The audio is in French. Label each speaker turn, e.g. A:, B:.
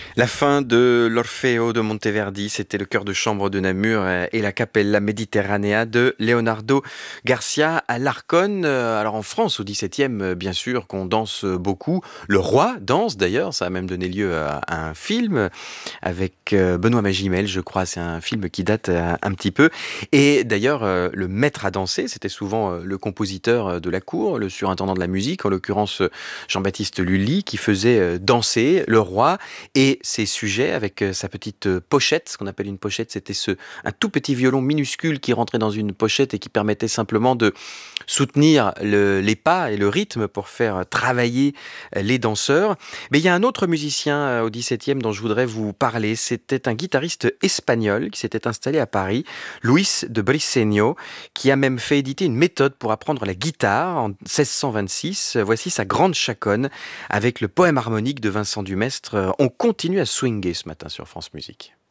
A: La fin de l'Orfeo de Monteverdi, c'était le chœur de chambre de Namur et la Cappella Mediterranea de Leonardo Garcia à l'Arconne. Alors en France, au XVIIe, bien sûr, qu'on danse beaucoup. Le roi danse d'ailleurs, ça a même donné lieu à un film avec Benoît Magimel, je crois. C'est un film qui date un petit peu. Et d'ailleurs, le maître à danser, c'était souvent le compositeur de la cour, le surintendant de la musique, en l'occurrence Jean-Baptiste Lully, qui faisait danser le roi et ses sujets avec sa petite pochette. Ce qu'on appelle une pochette, c'était un tout petit violon minuscule qui rentrait dans une pochette et qui permettait simplement de soutenir les pas et le rythme pour faire travailler les danseurs. Mais il y a un autre musicien au XVIIe dont je voudrais vous parler. C'était un guitariste espagnol qui s'était installé à Paris, Luis de Briceño, qui a même fait éditer une méthode pour apprendre la guitare en 1626. Voici sa grande chaconne avec le poème harmonique de Vincent Dumestre. On continue à swinguer ce matin sur France Musique.